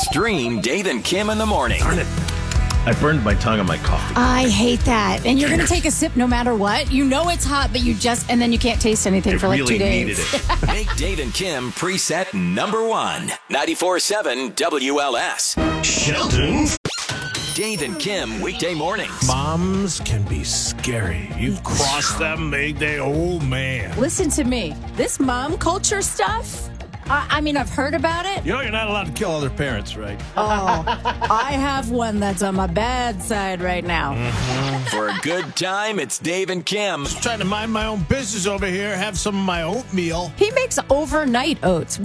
Stream Dave and Kim in the morning. Darn it. I burned my tongue on my coffee. I hate that. And you're going to take a sip no matter what. You know it's hot, but and then you can't taste anything for like really 2 days. needed it. Make Dave and Kim preset number 1. 94.7 WLS. Shelton. Dave and Kim weekday mornings. Moms can be scary. You cross them, oh man. Listen to me. This mom culture stuff, I mean, I've heard about it. You know you're not allowed to kill other parents, right? Oh, I have one that's on my bad side right now. For a good time, it's Dave and Kim. Trying to mind my own business over here, have some of my oatmeal. He makes overnight oats.